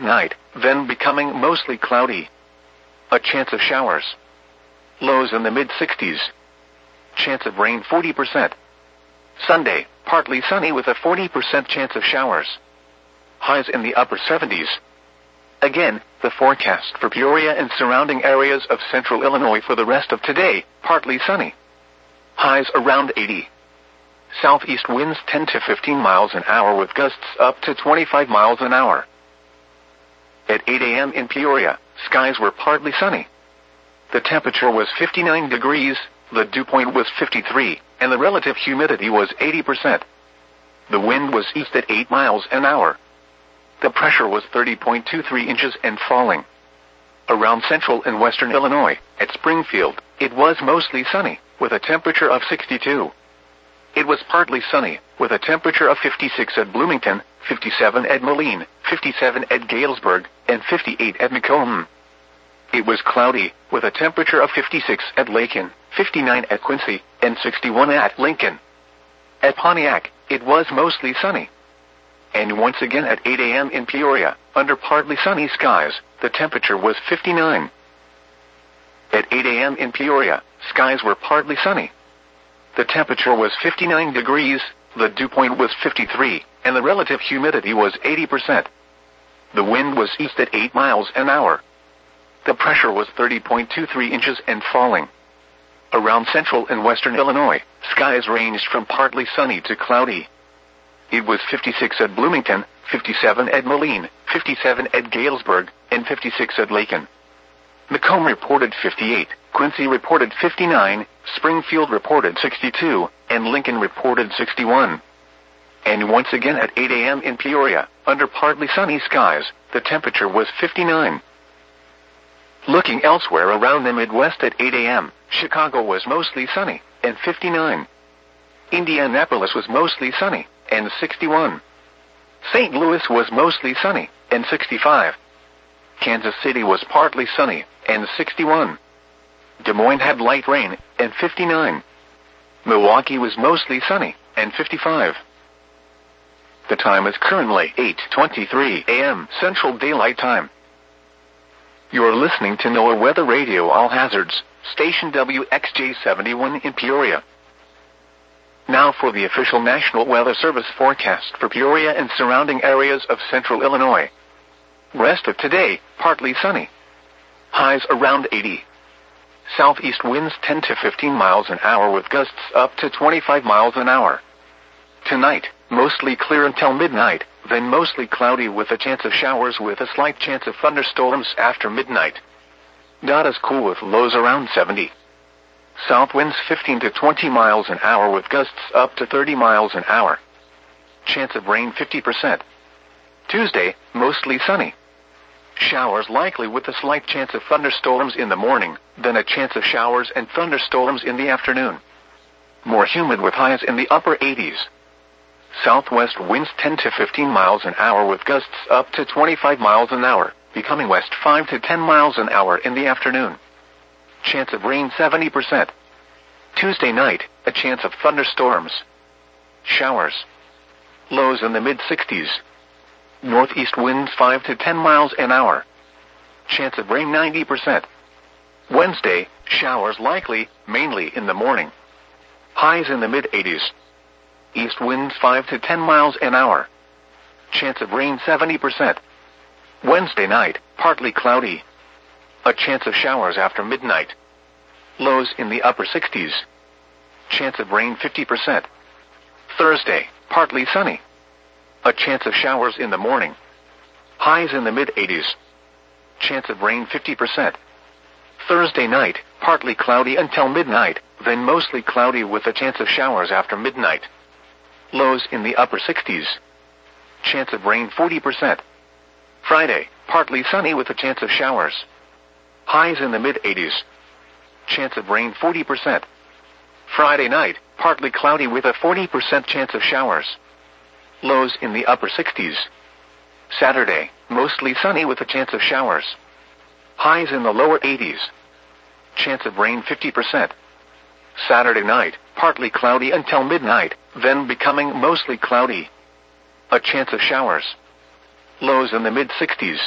Night, then becoming mostly cloudy. A chance of showers. Lows in the mid-60s. Chance of rain 40%. Sunday, partly sunny with a 40% chance of showers. Highs in the upper 70s. Again, the forecast for Peoria and surrounding areas of central Illinois for the rest of today, partly sunny. Highs around 80. Southeast winds 10 to 15 miles an hour with gusts up to 25 miles an hour. At 8 a.m. in Peoria, skies were partly sunny. The temperature was 59 degrees, the dew point was 53, and the relative humidity was 80%. The wind was east at 8 miles an hour. The pressure was 30.23 inches and falling. Around central and western Illinois, at Springfield, it was mostly sunny, with a temperature of 62. It was partly sunny, with a temperature of 56 at Bloomington, 57 at Moline, 57 at Galesburg, and 58 at Macomb. It was cloudy, with a temperature of 56 at Lakin, 59 at Quincy, and 61 at Lincoln. At Pontiac, it was mostly sunny. And once again at 8 a.m. in Peoria, under partly sunny skies, the temperature was 59. At 8 a.m. in Peoria, skies were partly sunny. The temperature was 59 degrees, the dew point was 53, and the relative humidity was 80%. The wind was east at 8 miles an hour. The pressure was 30.23 inches and falling. Around central and western Illinois, skies ranged from partly sunny to cloudy. It was 56 at Bloomington, 57 at Moline, 57 at Galesburg, and 56 at Lakin. Macomb reported 58, Quincy reported 59, Springfield reported 62, and Lincoln reported 61. And once again at 8 a.m. in Peoria, under partly sunny skies, the temperature was 59. Looking elsewhere around the Midwest at 8 a.m., Chicago was mostly sunny, and 59. Indianapolis was mostly sunny, and 61. St. Louis was mostly sunny, and 65. Kansas City was partly sunny, and 61. Des Moines had light rain, and 59. Milwaukee was mostly sunny, and 55. The time is currently 8:23 a.m. Central Daylight Time. You're listening to NOAA Weather Radio All Hazards, station WXJ71 in Peoria. Now for the official National Weather Service forecast for Peoria and surrounding areas of central Illinois. Rest of today, partly sunny. Highs around 80. Southeast winds 10 to 15 miles an hour with gusts up to 25 miles an hour. Tonight, mostly clear until midnight, then mostly cloudy with a chance of showers with a slight chance of thunderstorms after midnight. Not as cool with lows around 70. South winds 15 to 20 miles an hour with gusts up to 30 miles an hour. Chance of rain 50%. Tuesday, mostly sunny. Showers likely with a slight chance of thunderstorms in the morning, then a chance of showers and thunderstorms in the afternoon. More humid with highs in the upper 80s. Southwest winds 10 to 15 miles an hour with gusts up to 25 miles an hour, becoming west 5 to 10 miles an hour in the afternoon. Chance of rain 70%. Tuesday night, a chance of thunderstorms. Showers. Lows in the mid-60s. Northeast winds 5 to 10 miles an hour. Chance of rain 90%. Wednesday, showers likely, mainly in the morning. Highs in the mid-80s. East winds 5 to 10 miles an hour. Chance of rain 70%. Wednesday night, partly cloudy. A chance of showers after midnight. Lows in the upper 60s. Chance of rain 50%. Thursday, partly sunny. A chance of showers in the morning. Highs in the mid-80s. Chance of rain 50%. Thursday night, partly cloudy until midnight, then mostly cloudy with a chance of showers after midnight. Lows in the upper 60s. Chance of rain 40%. Friday, partly sunny with a chance of showers. Highs in the mid-80s. Chance of rain 40%. Friday night, partly cloudy with a 40% chance of showers. Lows in the upper 60s. Saturday, mostly sunny with a chance of showers. Highs in the lower 80s. Chance of rain 50%. Saturday night, partly cloudy until midnight, then becoming mostly cloudy. A chance of showers. Lows in the mid-60s.